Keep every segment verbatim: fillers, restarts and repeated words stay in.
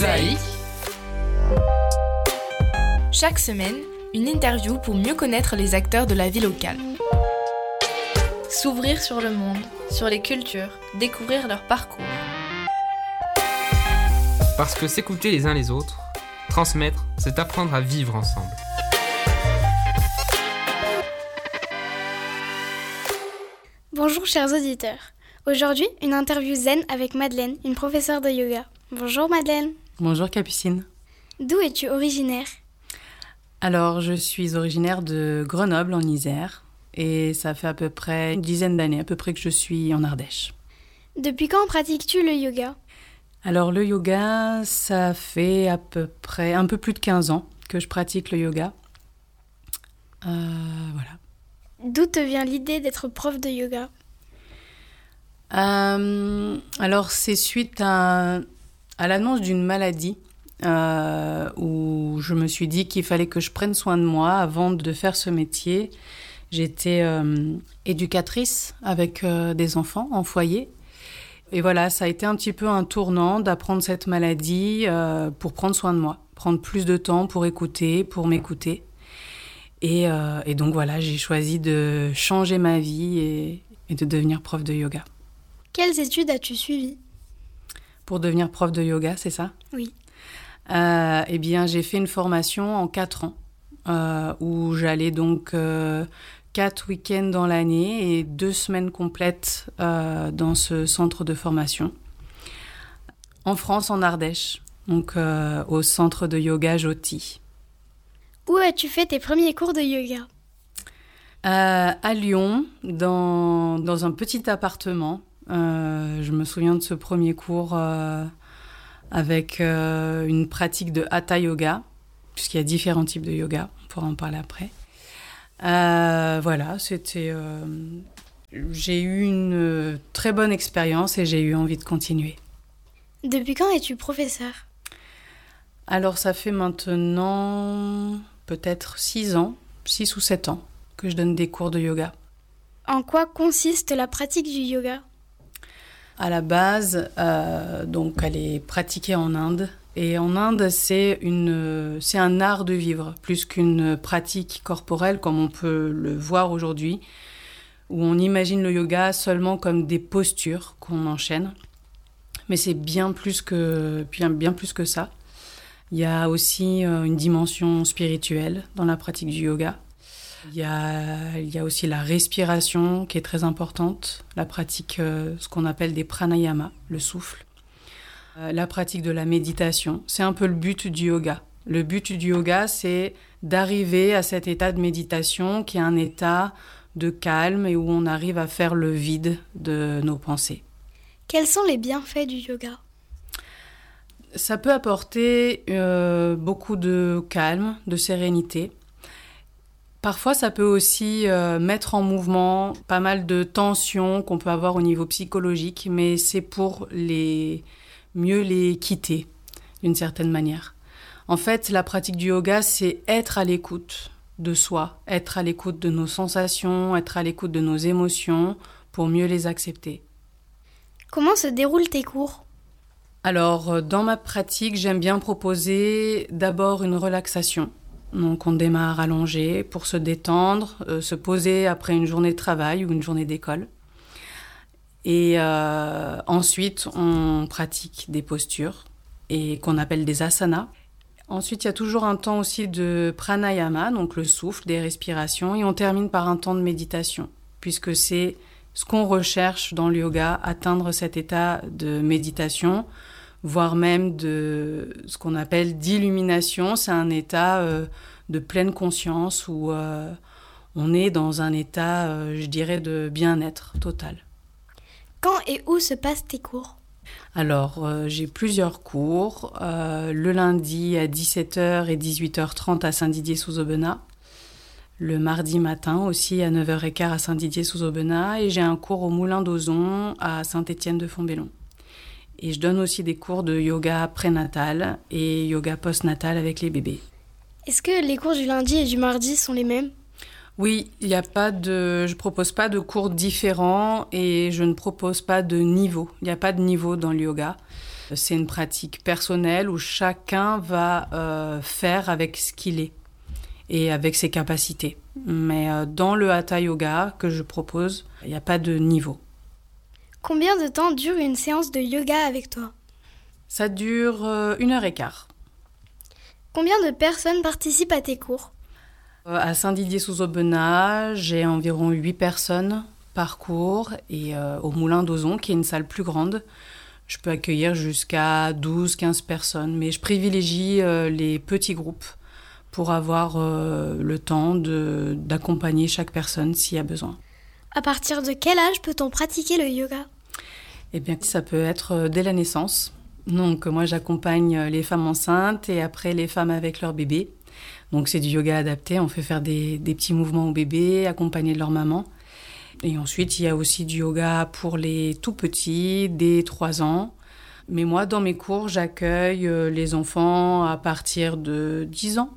Mosaïque. Chaque semaine, une interview pour mieux connaître les acteurs de la vie locale. S'ouvrir sur le monde, sur les cultures, découvrir leur parcours. Parce que s'écouter les uns les autres, transmettre, c'est apprendre à vivre ensemble. Bonjour chers auditeurs. Aujourd'hui, une interview zen avec Madeleine, une professeure de yoga. Bonjour Madeleine. Bonjour Capucine. D'où es-tu originaire ? Alors, je suis originaire de Grenoble en Isère et ça fait à peu près une dizaine d'années à peu près que je suis en Ardèche. Depuis quand pratiques-tu le yoga ? Alors le yoga, ça fait à peu près un peu plus de quinze ans que je pratique le yoga. Euh, voilà. D'où te vient l'idée d'être prof de yoga ? Euh, alors c'est suite à, à l'annonce d'une maladie euh, où je me suis dit qu'il fallait que je prenne soin de moi avant de faire ce métier. J'étais euh, éducatrice avec euh, des enfants en foyer. Et voilà, ça a été un petit peu un tournant d'apprendre cette maladie euh, pour prendre soin de moi, prendre plus de temps pour écouter, pour m'écouter. Et, euh, et donc voilà, j'ai choisi de changer ma vie et, et de devenir prof de yoga. Quelles études as-tu suivies ? Pour devenir prof de yoga, c'est ça ? Oui. Euh, eh bien, j'ai fait une formation en quatre ans euh, où j'allais donc euh, quatre week-ends dans l'année et deux semaines complètes euh, dans ce centre de formation. En France, en Ardèche, donc euh, au centre de yoga Jyoti. Où as-tu fait tes premiers cours de yoga ? euh, À Lyon, dans, dans un petit appartement. Euh, je me souviens de ce premier cours euh, avec euh, une pratique de Hatha Yoga, puisqu'il y a différents types de yoga, on pourra en parler après. Euh, voilà, c'était. Euh, j'ai eu une très bonne expérience et j'ai eu envie de continuer. Depuis quand es-tu professeur ? Alors, ça fait maintenant peut-être six ans, six ou sept ans que je donne des cours de yoga. En quoi consiste la pratique du yoga ? À la base, euh, donc, elle est pratiquée en Inde. Et en Inde, c'est, une, c'est un art de vivre, plus qu'une pratique corporelle, comme on peut le voir aujourd'hui, où on imagine le yoga seulement comme des postures qu'on enchaîne. Mais c'est bien plus que, bien, bien plus que ça. Il y a aussi une dimension spirituelle dans la pratique du yoga. Il y a, il y a aussi la respiration qui est très importante, la pratique, euh, ce qu'on appelle des pranayamas, le souffle. La pratique de la méditation, c'est un peu le but du yoga. Le but du yoga, c'est d'arriver à cet état de méditation qui est un état de calme et où on arrive à faire le vide de nos pensées. Quels sont les bienfaits du yoga ? Ça peut apporter euh, beaucoup de calme, de sérénité. Parfois, ça peut aussi euh, mettre en mouvement pas mal de tensions qu'on peut avoir au niveau psychologique, mais c'est pour les... mieux les quitter, d'une certaine manière. En fait, la pratique du yoga, c'est être à l'écoute de soi, être à l'écoute de nos sensations, être à l'écoute de nos émotions, pour mieux les accepter. Comment se déroulent tes cours ? Alors, dans ma pratique, j'aime bien proposer d'abord une relaxation. Donc, on démarre allongé pour se détendre, euh, se poser après une journée de travail ou une journée d'école. Et euh, ensuite, on pratique des postures et qu'on appelle des asanas. Ensuite, il y a toujours un temps aussi de pranayama, donc le souffle, des respirations. Et on termine par un temps de méditation, puisque c'est ce qu'on recherche dans le yoga, atteindre cet état de méditation, voire même de ce qu'on appelle d'illumination. C'est un état euh, de pleine conscience où euh, on est dans un état, euh, je dirais, de bien-être total. Quand et où se passent tes cours ? Alors, euh, j'ai plusieurs cours. Euh, le lundi à dix-sept heures et dix-huit heures trente à Saint-Didier-sous-Aubenas. Le mardi matin aussi à neuf heures quinze à Saint-Didier-sous-Aubenas. Et j'ai un cours au Moulin d'Ozon à Saint-Étienne-de-Fontbellon. Et je donne aussi des cours de yoga prénatal et yoga postnatal avec les bébés. Est-ce que les cours du lundi et du mardi sont les mêmes ? Oui, il y a pas de, je propose pas de cours différents et je ne propose pas de niveau. Il n'y a pas de niveau dans le yoga. C'est une pratique personnelle où chacun va euh, faire avec ce qu'il est et avec ses capacités. Mais euh, dans le Hatha Yoga que je propose, il n'y a pas de niveau. Combien de temps dure une séance de yoga avec toi ? Ça dure euh, une heure et quart. Combien de personnes participent à tes cours ? euh, À Saint-Didier-sous-Aubenas, j'ai environ huit personnes par cours. Et euh, au Moulin d'Ozon, qui est une salle plus grande, je peux accueillir jusqu'à douze à quinze personnes. Mais je privilégie euh, les petits groupes pour avoir euh, le temps de, d'accompagner chaque personne s'il y a besoin. À partir de quel âge peut-on pratiquer le yoga ? Eh bien, ça peut être dès la naissance. Donc, moi, j'accompagne les femmes enceintes et après les femmes avec leur bébé. Donc, c'est du yoga adapté. On fait faire des, des petits mouvements au bébé, accompagnés de leur maman. Et ensuite, il y a aussi du yoga pour les tout petits, dès trois ans. Mais moi, dans mes cours, j'accueille les enfants à partir de dix ans.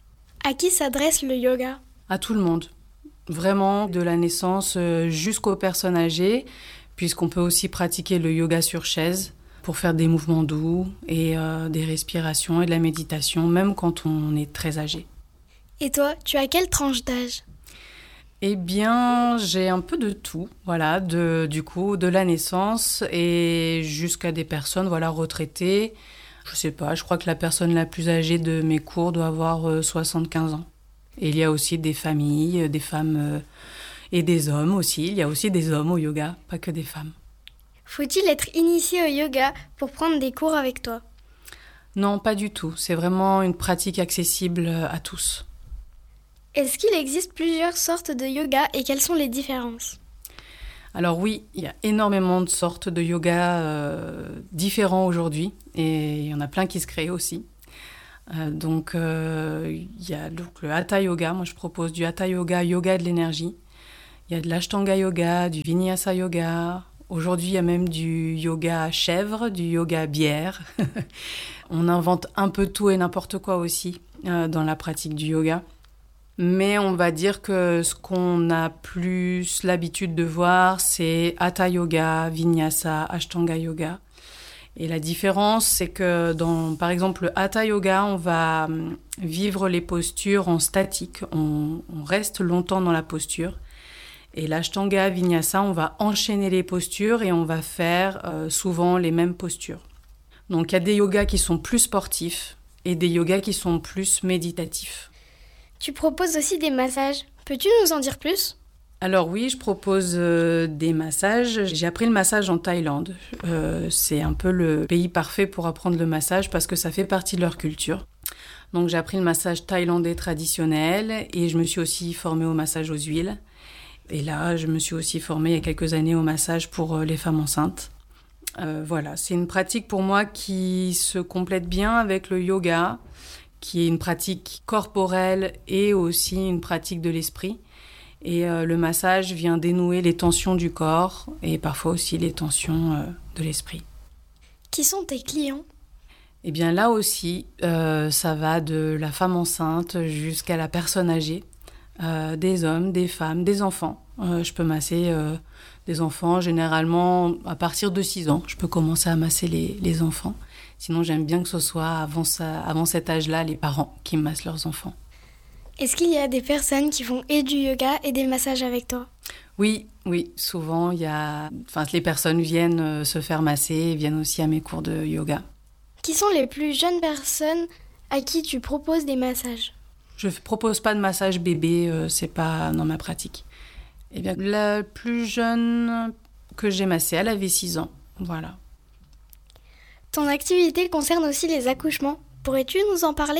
À qui s'adresse le yoga ? À tout le monde. Vraiment, de la naissance jusqu'aux personnes âgées, puisqu'on peut aussi pratiquer le yoga sur chaise pour faire des mouvements doux et euh, des respirations et de la méditation, même quand on est très âgé. Et toi, tu as quelle tranche d'âge ? Eh bien, j'ai un peu de tout, voilà, de, du coup, de la naissance et jusqu'à des personnes, voilà, retraitées. Je sais pas, je crois que la personne la plus âgée de mes cours doit avoir euh, soixante-quinze ans. Et il y a aussi des familles, des femmes euh, et des hommes aussi. Il y a aussi des hommes au yoga, pas que des femmes. Faut-il être initié au yoga pour prendre des cours avec toi ? Non, pas du tout. C'est vraiment une pratique accessible à tous. Est-ce qu'il existe plusieurs sortes de yoga et quelles sont les différences ? Alors oui, il y a énormément de sortes de yoga euh, différents aujourd'hui et il y en a plein qui se créent aussi. Euh, donc euh, il y a donc, le Hatha Yoga. Moi, je propose du Hatha Yoga, yoga de l'énergie. Il y a de l'Ashtanga Yoga, du Vinyasa Yoga. Aujourd'hui, il y a même du yoga chèvre, du yoga bière. On invente un peu tout et n'importe quoi aussi euh, dans la pratique du yoga. Mais on va dire que ce qu'on a plus l'habitude de voir, c'est Hatha Yoga, Vinyasa, Ashtanga Yoga. Et la différence, c'est que dans, par exemple, le Hatha Yoga, on va vivre les postures en statique. On, on reste longtemps dans la posture. Et l'Ashtanga, Vinyasa, on va enchaîner les postures et on va faire euh, souvent les mêmes postures. Donc il y a des yogas qui sont plus sportifs et des yogas qui sont plus méditatifs. Tu proposes aussi des massages. Peux-tu nous en dire plus ? Alors oui, je propose euh, des massages. J'ai appris le massage en Thaïlande. Euh, c'est un peu le pays parfait pour apprendre le massage parce que ça fait partie de leur culture. Donc j'ai appris le massage thaïlandais traditionnel et je me suis aussi formée au massage aux huiles. Et là, je me suis aussi formée il y a quelques années au massage pour euh, les femmes enceintes. Euh, voilà, c'est une pratique pour moi qui se complète bien avec le yoga, qui est une pratique corporelle et aussi une pratique de l'esprit. Et euh, le massage vient dénouer les tensions du corps et parfois aussi les tensions euh, de l'esprit. Qui sont tes clients ? Eh bien là aussi, euh, ça va de la femme enceinte jusqu'à la personne âgée, euh, des hommes, des femmes, des enfants. Euh, je peux masser euh, des enfants généralement à partir de six ans. Je peux commencer à masser les, les enfants. Sinon, j'aime bien que ce soit avant, ça, avant cet âge-là, les parents qui massent leurs enfants. Est-ce qu'il y a des personnes qui font et du yoga et des massages avec toi ? Oui, oui. Souvent, il y a... enfin, les personnes viennent se faire masser et viennent aussi à mes cours de yoga. Qui sont les plus jeunes personnes à qui tu proposes des massages ? Je ne propose pas de massage bébé, euh, c'est pas dans ma pratique. Eh bien, la plus jeune que j'ai massée, elle avait six ans. Voilà. Ton activité concerne aussi les accouchements. Pourrais-tu nous en parler ?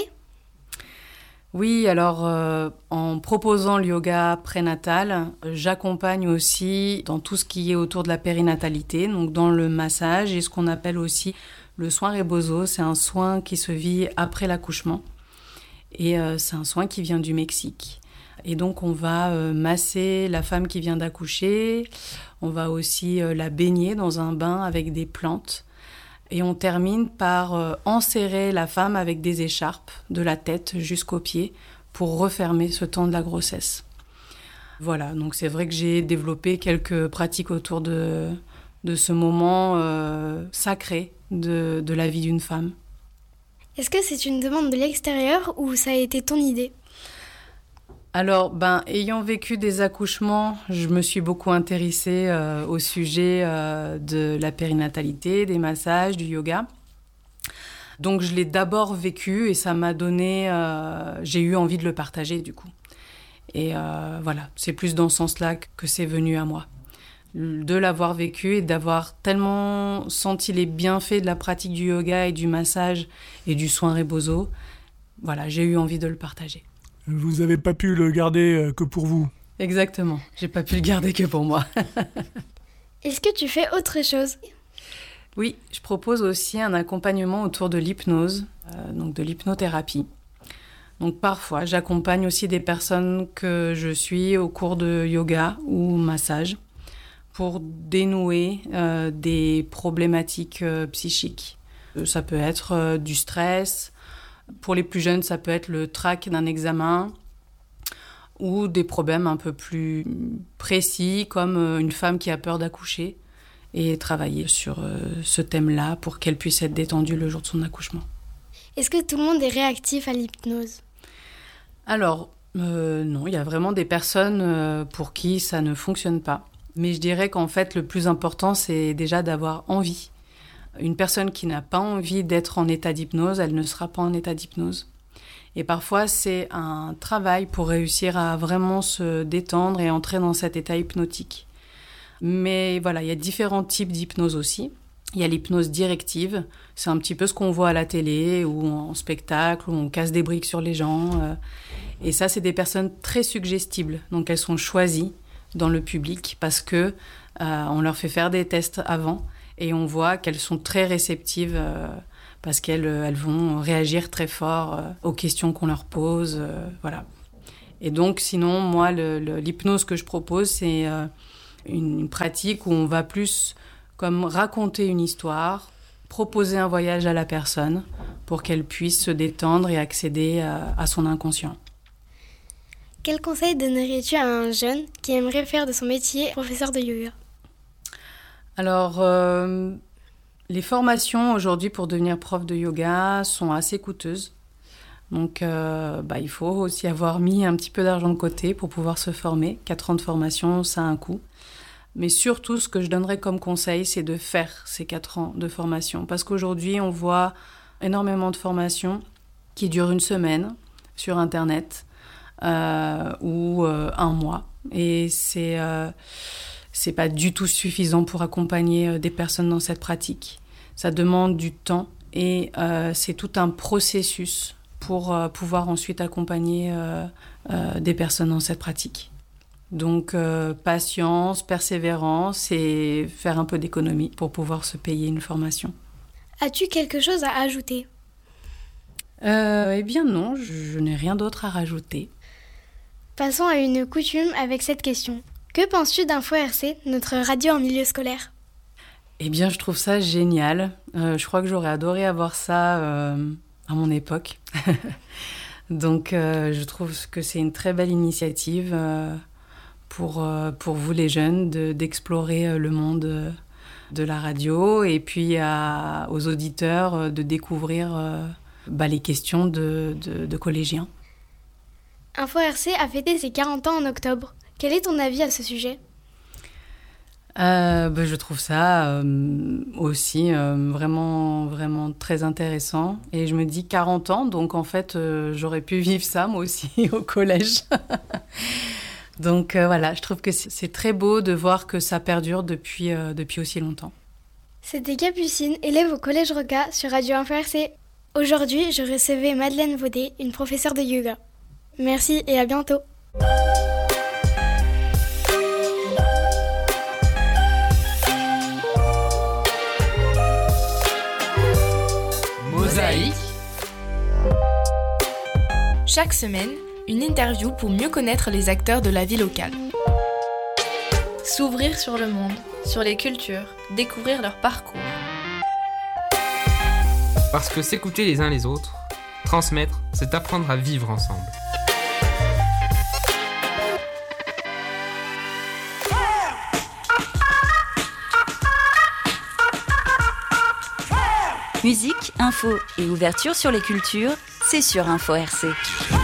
Oui, alors euh, en proposant le yoga prénatal, j'accompagne aussi dans tout ce qui est autour de la périnatalité, donc dans le massage et ce qu'on appelle aussi le soin rebozo. C'est un soin qui se vit après l'accouchement et euh, c'est un soin qui vient du Mexique. Et donc on va euh, masser la femme qui vient d'accoucher, on va aussi euh, la baigner dans un bain avec des plantes. Et on termine par euh, enserrer la femme avec des écharpes de la tête jusqu'aux pieds pour refermer ce temps de la grossesse. Voilà, donc c'est vrai que j'ai développé quelques pratiques autour de, de ce moment euh, sacré de, de la vie d'une femme. Est-ce que c'est une demande de l'extérieur ou ça a été ton idée ? Alors, ben, ayant vécu des accouchements, je me suis beaucoup intéressée euh, au sujet euh, de la périnatalité, des massages, du yoga. Donc, je l'ai d'abord vécu et ça m'a donné... Euh, j'ai eu envie de le partager, du coup. Et euh, voilà, c'est plus dans ce sens-là que c'est venu à moi. De l'avoir vécu et d'avoir tellement senti les bienfaits de la pratique du yoga et du massage et du soin Rebozo, voilà, j'ai eu envie de le partager. Vous n'avez pas pu le garder que pour vous ? Exactement, j'ai pas pu le garder que pour moi. Est-ce que tu fais autre chose ? Oui, je propose aussi un accompagnement autour de l'hypnose, euh, donc de l'hypnothérapie. Donc parfois, j'accompagne aussi des personnes que je suis au cours de yoga ou massage pour dénouer euh, des problématiques euh, psychiques. Ça peut être euh, du stress. Pour les plus jeunes, ça peut être le trac d'un examen ou des problèmes un peu plus précis, comme une femme qui a peur d'accoucher, et travailler sur ce thème-là pour qu'elle puisse être détendue le jour de son accouchement. Est-ce que tout le monde est réactif à l'hypnose ? Alors, euh, non, il y a vraiment des personnes euh, pour qui ça ne fonctionne pas. Mais je dirais qu'en fait, le plus important, c'est déjà d'avoir envie. Une personne qui n'a pas envie d'être en état d'hypnose, elle ne sera pas en état d'hypnose. Et parfois, c'est un travail pour réussir à vraiment se détendre et entrer dans cet état hypnotique. Mais voilà, il y a différents types d'hypnose aussi. Il y a l'hypnose directive, c'est un petit peu ce qu'on voit à la télé ou en spectacle, où on casse des briques sur les gens. Et ça, c'est des personnes très suggestibles. Donc, elles sont choisies dans le public parce que euh, on leur fait faire des tests avant. Et on voit qu'elles sont très réceptives euh, parce qu'elles elles vont réagir très fort euh, aux questions qu'on leur pose. Euh, voilà. Et donc, sinon, moi, le, le, l'hypnose que je propose, c'est euh, une, une pratique où on va plus comme raconter une histoire, proposer un voyage à la personne pour qu'elle puisse se détendre et accéder à, à son inconscient. Quel conseil donnerais-tu à un jeune qui aimerait faire de son métier professeur de yoga ? Alors, euh, les formations aujourd'hui pour devenir prof de yoga sont assez coûteuses. Donc, euh, bah, il faut aussi avoir mis un petit peu d'argent de côté pour pouvoir se former. Quatre ans de formation, ça a un coût. Mais surtout, ce que je donnerais comme conseil, c'est de faire ces quatre ans de formation. Parce qu'aujourd'hui, on voit énormément de formations qui durent une semaine sur Internet euh, ou euh, un mois. Et c'est... Euh, C'est pas du tout suffisant pour accompagner des personnes dans cette pratique. Ça demande du temps et euh, c'est tout un processus pour euh, pouvoir ensuite accompagner euh, euh, des personnes dans cette pratique. Donc euh, patience, persévérance et faire un peu d'économie pour pouvoir se payer une formation. As-tu quelque chose à ajouter ? euh, Eh bien non, je, je n'ai rien d'autre à rajouter. Passons à une coutume avec cette question. Que penses-tu d'Info R C, notre radio en milieu scolaire ? Eh bien, je trouve ça génial. Euh, je crois que j'aurais adoré avoir ça euh, à mon époque. Donc, euh, je trouve que c'est une très belle initiative euh, pour, euh, pour vous, les jeunes, de, d'explorer le monde de la radio et puis à, aux auditeurs de découvrir euh, bah, les questions de, de, de collégiens. Info R C a fêté ses quarante ans en octobre. Quel est ton avis à ce sujet ? euh, bah, Je trouve ça euh, aussi euh, vraiment, vraiment très intéressant. Et je me dis quarante ans, donc en fait, euh, j'aurais pu vivre ça moi aussi au collège. Donc euh, voilà, je trouve que c'est, c'est très beau de voir que ça perdure depuis, euh, depuis aussi longtemps. C'était Capucine, élève au Collège Roca sur Radio Info R C. Aujourd'hui, je recevais Madeleine Vaudet, une professeure de yoga. Merci et à bientôt. Mosaïque. Chaque semaine, une interview pour mieux connaître les acteurs de la vie locale. S'ouvrir sur le monde, sur les cultures, découvrir leur parcours. Parce que s'écouter les uns les autres, transmettre, c'est apprendre à vivre ensemble. Musique, info et ouverture sur les cultures, c'est sur Info R C.